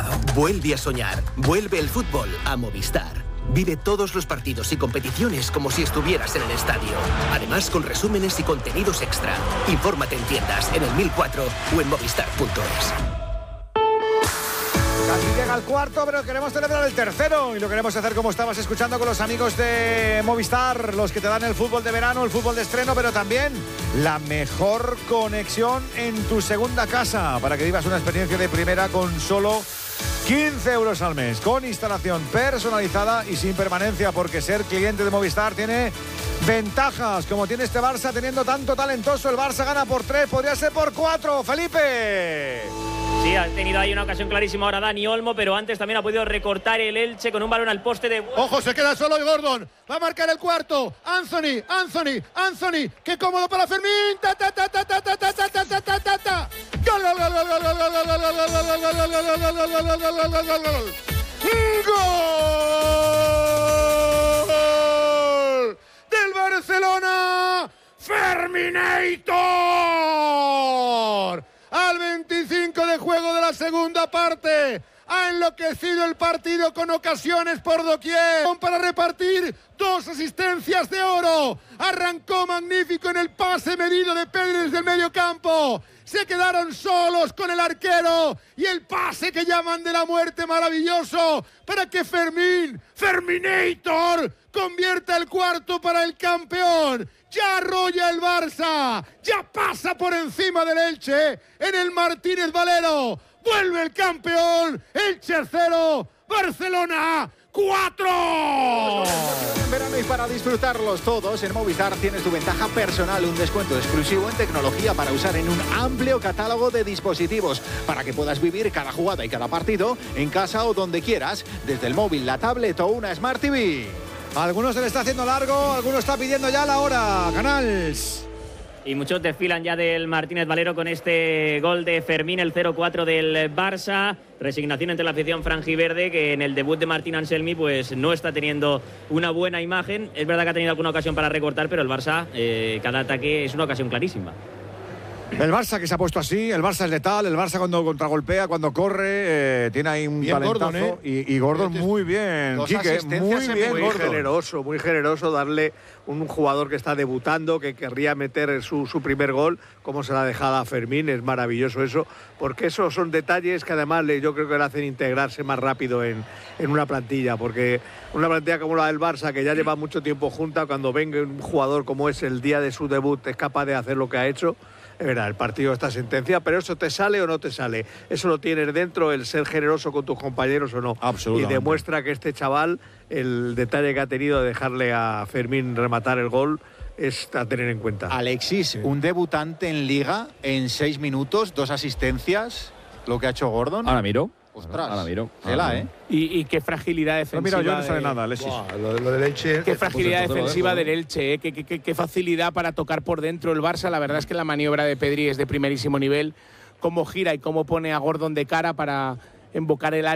soñado. Vuelve a soñar. Vuelve el fútbol a Movistar. Vive todos los partidos y competiciones como si estuvieras en el estadio. Además, con resúmenes y contenidos extra. Infórmate en tiendas, en el 1004 o en movistar.es. Casi llega el cuarto, pero queremos celebrar el tercero y lo queremos hacer como estabas escuchando con los amigos de Movistar, los que te dan el fútbol de verano, el fútbol de estreno, pero también la mejor conexión en tu segunda casa para que vivas una experiencia de primera con solo 15 euros al mes, con instalación personalizada y sin permanencia, porque ser cliente de Movistar tiene ventajas, como tiene este Barça teniendo tanto talentoso. El Barça gana por 3, podría ser por 4. ¡Felipe! Sí, ha tenido ahí una ocasión clarísima ahora Dani Olmo, pero antes también ha podido recortar el Elche con un balón al poste de... ¡Ojo, se queda solo y Gordon! Va a marcar el cuarto. Anthony. ¡Qué cómodo para Fermín! ¡Ta, ta, ta, ta, ta, ta, ta, ta, ta, ta, ta, ta! ¡Gol! ¡Gol! ¡Del Barcelona! ¡Ferminator! Al 25 de juego de la segunda parte. Ha enloquecido el partido con ocasiones por doquier. Para repartir 2 asistencias de oro. Arrancó magnífico en el pase medido de Pedri desde el medio campo. Se quedaron solos con el arquero. Y el pase que llaman de la muerte maravilloso. Para que Ferminator, convierta el cuarto para el campeón. Ya arrolla el Barça, ya pasa por encima del Elche en el Martínez Valero. Vuelve el campeón, Elche 0, Barcelona 4. En verano y para disfrutarlos todos, en Movistar tienes tu ventaja personal, un descuento exclusivo en tecnología para usar en un amplio catálogo de dispositivos, para que puedas vivir cada jugada y cada partido en casa o donde quieras, desde el móvil, la tablet o una Smart TV. A algunos se le está haciendo largo, algunos está pidiendo ya la hora. Canals. Y muchos desfilan ya del Martínez Valero con este gol de Fermín, el 0-4 del Barça. Resignación entre la afición franjiverde, que en el debut de Martín Anselmi pues no está teniendo una buena imagen. Es verdad que ha tenido alguna ocasión para recortar, pero el Barça, cada ataque es una ocasión clarísima. El Barça que se ha puesto así, el Barça es letal, el Barça cuando contragolpea, cuando corre, tiene ahí un bien talentazo. Gordon, y Gordon muy bien, Quique, muy bien Gordon. Muy generoso darle un jugador que está debutando, que querría meter su primer gol, como se la ha dejado a Fermín. Es maravilloso eso, porque esos son detalles que además yo creo que le hacen integrarse más rápido en una plantilla, porque una plantilla como la del Barça, que ya lleva mucho tiempo junta, cuando venga un jugador como es el día de su debut, es capaz de hacer lo que ha hecho. Es verdad, el partido está sentencia, pero eso te sale o no te sale. Eso lo tienes dentro, el ser generoso con tus compañeros o no. Absolutamente. Y demuestra que este chaval, el detalle que ha tenido de dejarle a Fermín rematar el gol, es a tener en cuenta. Alexis, un debutante en Liga en 6 minutos, 2 asistencias, lo que ha hecho Gordon. Ahora miro. Ostras, ahora miro. ¿eh? Y qué fragilidad defensiva. No, mira, yo no sale nada, Alexis. Lo del Elche. Qué fragilidad defensiva del Elche, ¿eh? Qué facilidad para tocar por dentro el Barça. La verdad es que la maniobra de Pedri es de primerísimo nivel. Cómo gira y cómo pone a Gordon de cara para embocar el área.